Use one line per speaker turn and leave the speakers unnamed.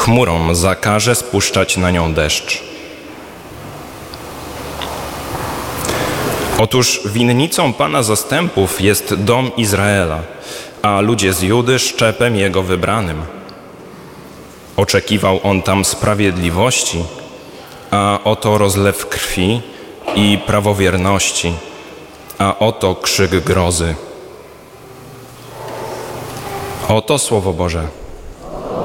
chmurą zakaże spuszczać na nią deszcz. Otóż winnicą Pana zastępów jest dom Izraela, a ludzie z Judy szczepem Jego wybranym. Oczekiwał On tam sprawiedliwości, a oto rozlew krwi i prawowierności, a oto krzyk grozy. Oto Słowo Boże.